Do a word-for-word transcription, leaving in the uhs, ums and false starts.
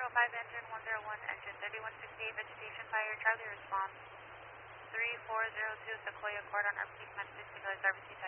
zero five engine one zero one, engine thirty-one sixty-eight, vegetation fire, Charlie response. three four zero two Sequoia Court on R P Command sixty, R B C